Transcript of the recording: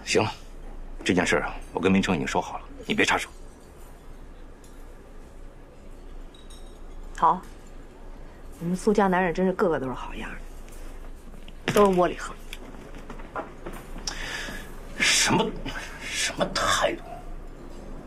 行了，这件事我跟明成已经说好了，你别插手。 好，你们苏家男人真是个个都是好样的，都是窝里横。 什么态度？